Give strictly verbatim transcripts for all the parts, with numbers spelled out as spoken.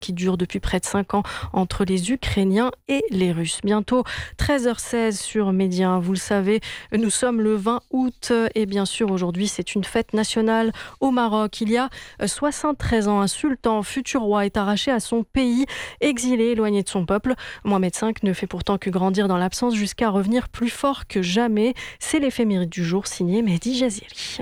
qui dure depuis près de cinq ans entre les Ukrainiens et les Russes. Bientôt treize heures seize sur Média, vous le savez, nous sommes le vingt août et bien sûr aujourd'hui c'est une fête nationale au Maroc. Il y a soixante-treize ans, un sultan, futur roi, est arraché à son pays, exilé, éloigné de son peuple. Mohamed cinq ne fait pourtant que grandir dans l'absence jusqu'à revenir plus fort que jamais. C'est l'éphéméride du jour signé Mehdi Jaziri.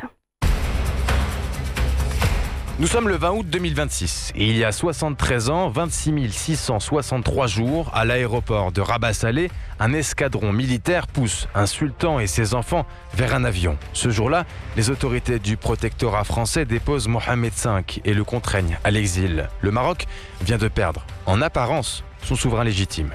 Nous sommes le vingt août deux mille vingt-six et il y a soixante-treize ans, vingt-six mille six cent soixante-trois jours, à l'aéroport de Rabat-Salé, un escadron militaire pousse un sultan et ses enfants vers un avion. Ce jour-là, les autorités du protectorat français déposent Mohamed cinq et le contraignent à l'exil. Le Maroc vient de perdre, en apparence, son souverain légitime.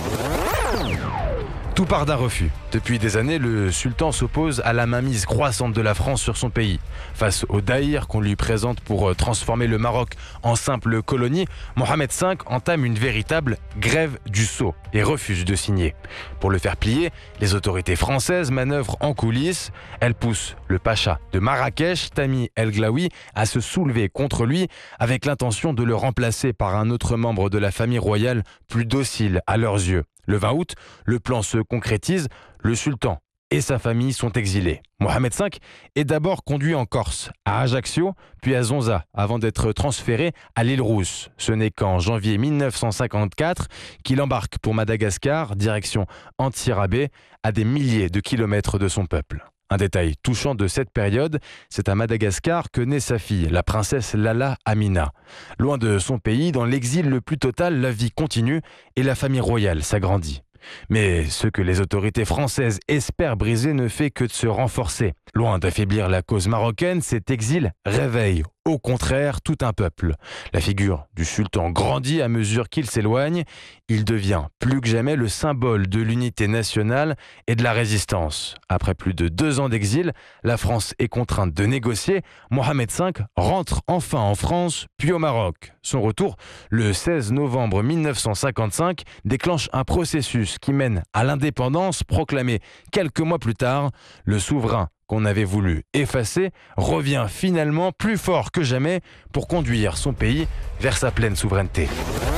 Tout part d'un refus. Depuis des années, le sultan s'oppose à la mainmise croissante de la France sur son pays. Face au daïr qu'on lui présente pour transformer le Maroc en simple colonie, Mohamed cinq entame une véritable grève du sceau et refuse de signer. Pour le faire plier, les autorités françaises manœuvrent en coulisses. Elles poussent le pacha de Marrakech, Tamim El Glaoui, à se soulever contre lui avec l'intention de le remplacer par un autre membre de la famille royale plus docile à leurs yeux. Le vingt août, le plan se concrétise, le sultan et sa famille sont exilés. Mohamed cinq est d'abord conduit en Corse, à Ajaccio, puis à Zonza, avant d'être transféré à l'île Rousse. Ce n'est qu'en janvier mille neuf cent cinquante-quatre qu'il embarque pour Madagascar, direction Antsirabe, à des milliers de kilomètres de son peuple. Un détail touchant de cette période, c'est à Madagascar que naît sa fille, la princesse Lala Amina. Loin de son pays, dans l'exil le plus total, la vie continue et la famille royale s'agrandit. Mais ce que les autorités françaises espèrent briser ne fait que de se renforcer. Loin d'affaiblir la cause marocaine, cet exil réveille, au contraire, tout un peuple. La figure du sultan grandit à mesure qu'il s'éloigne. Il devient plus que jamais le symbole de l'unité nationale et de la résistance. Après plus de deux ans d'exil, la France est contrainte de négocier. Mohamed cinq rentre enfin en France, puis au Maroc. Son retour, le seize novembre mille neuf cent cinquante-cinq, déclenche un processus qui mène à l'indépendance proclamée quelques mois plus tard. Le souverain qu'on avait voulu effacer revient finalement plus fort que jamais pour conduire son pays vers sa pleine souveraineté.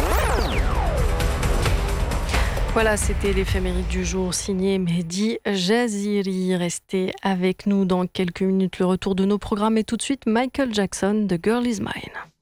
Voilà, c'était l'éphéméride du jour signé Mehdi Jaziri. Restez avec nous dans quelques minutes, le retour de nos programmes et tout de suite Michael Jackson, The Girl Is Mine.